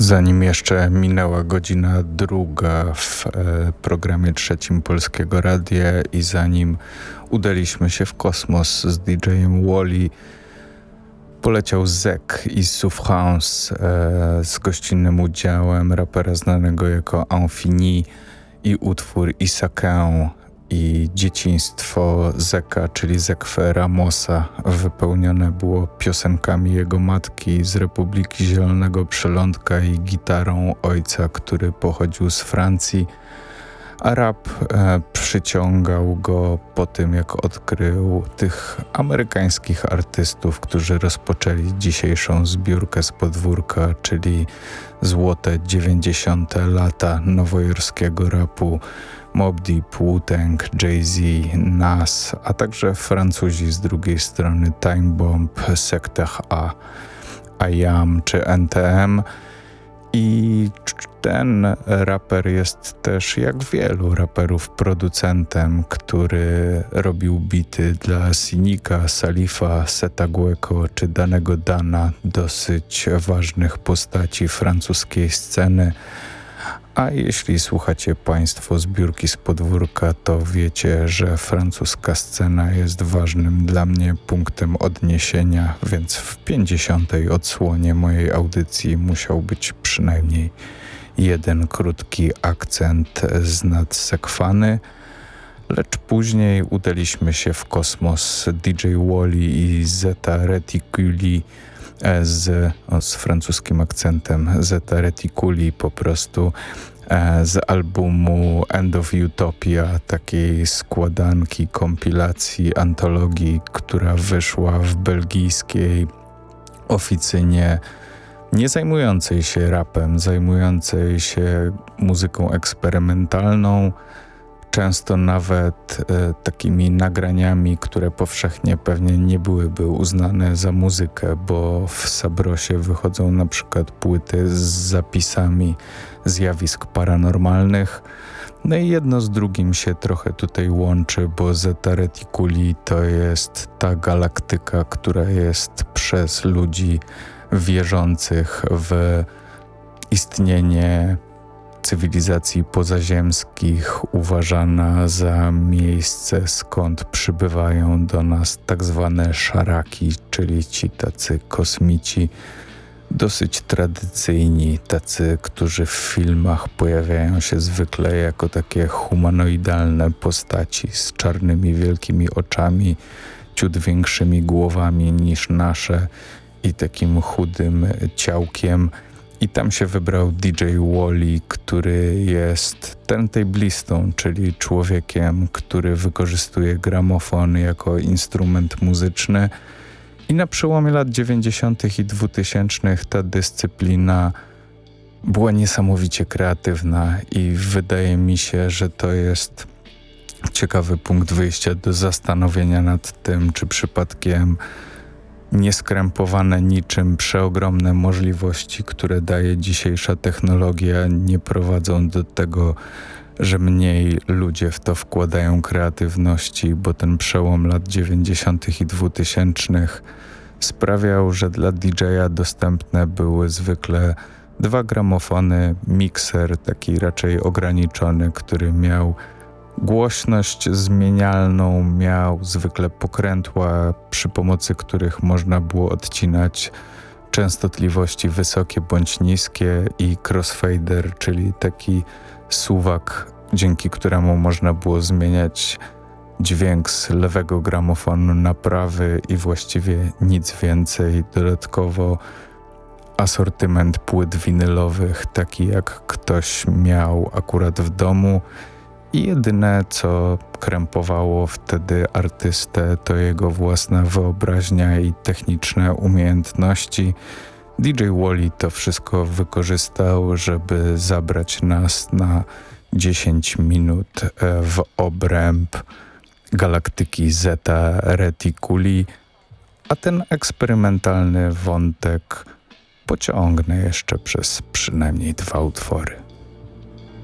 Zanim jeszcze minęła godzina druga w programie trzecim Polskiego Radia i zanim udaliśmy się w kosmos z DJ-em Wally, poleciał Zek i Souffrance z gościnnym udziałem rapera znanego jako Infini i utwór Isakę i dzieciństwo Zeka, czyli Zekwe Ramosa, wypełnione było piosenkami jego matki z Republiki Zielonego Przylądka i gitarą ojca, który pochodził z Francji, a rap przyciągał go po tym, jak odkrył tych amerykańskich artystów, którzy rozpoczęli dzisiejszą zbiórkę z podwórka, czyli złote 90. lata nowojorskiego rapu. Mobb Deep, Wu-Tang, Jay-Z, Nas, a także Francuzi z drugiej strony Time Bomb, Sector A, IAM czy NTM. I ten raper jest też, jak wielu raperów, producentem, który robił bity dla Sinika, Salifa, Seta Gueco czy Danego Dana, dosyć ważnych postaci francuskiej sceny. A jeśli słuchacie Państwo zbiórki z podwórka, to wiecie, że francuska scena jest ważnym dla mnie punktem odniesienia, więc w 50. odsłonie mojej audycji musiał być przynajmniej jeden krótki akcent z nadsekwany, lecz później udaliśmy się w kosmos DJ Wally i Zeta Reticuli z francuskim akcentem, Zeta Reticuli po prostu, z albumu End of Utopia, takiej składanki, kompilacji, antologii, która wyszła w belgijskiej oficynie nie zajmującej się rapem, zajmującej się muzyką eksperymentalną, często nawet takimi nagraniami, które powszechnie pewnie nie byłyby uznane za muzykę, bo w Sabrosie wychodzą na przykład płyty z zapisami zjawisk paranormalnych. No i jedno z drugim się trochę tutaj łączy, bo Zeta Reticuli to jest ta galaktyka, która jest przez ludzi wierzących w istnienie cywilizacji pozaziemskich uważana za miejsce, skąd przybywają do nas tak zwane szaraki, czyli ci tacy kosmici, dosyć tradycyjni, tacy, którzy w filmach pojawiają się zwykle jako takie humanoidalne postaci z czarnymi wielkimi oczami, ciut większymi głowami niż nasze i takim chudym ciałkiem. I tam się wybrał DJ Wally, który jest turntablistą, czyli człowiekiem, który wykorzystuje gramofon jako instrument muzyczny. I na przełomie lat 90. i 2000 ta dyscyplina była niesamowicie kreatywna i wydaje mi się, że to jest ciekawy punkt wyjścia do zastanowienia nad tym, czy przypadkiem nieskrępowane niczym przeogromne możliwości, które daje dzisiejsza technologia, nie prowadzą do tego, że mniej ludzie w to wkładają kreatywności, bo ten przełom lat 90. i 2000 sprawiał, że dla DJ-a dostępne były zwykle 2 gramofony, mikser taki raczej ograniczony, który miał głośność zmienialną, miał zwykle pokrętła, przy pomocy których można było odcinać częstotliwości wysokie bądź niskie, i crossfader, czyli taki suwak, dzięki któremu można było zmieniać dźwięk z lewego gramofonu na prawy i właściwie nic więcej. Dodatkowo asortyment płyt winylowych, taki jak ktoś miał akurat w domu. I jedyne, co krępowało wtedy artystę, to jego własna wyobraźnia i techniczne umiejętności. DJ Wally to wszystko wykorzystał, żeby zabrać nas na 10 minut w obręb galaktyki Zeta Reticuli, a ten eksperymentalny wątek pociągnę jeszcze przez przynajmniej 2 utwory.